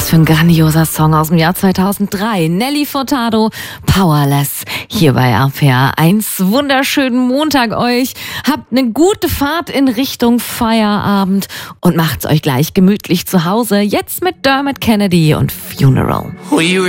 Was für ein grandioser Song aus dem Jahr 2003. Nelly Furtado, Powerless, hier bei RPR 1. Wunderschönen Montag euch. Habt eine gute Fahrt in Richtung Feierabend und macht's euch gleich gemütlich zu Hause. Jetzt mit Dermot Kennedy und Funeral.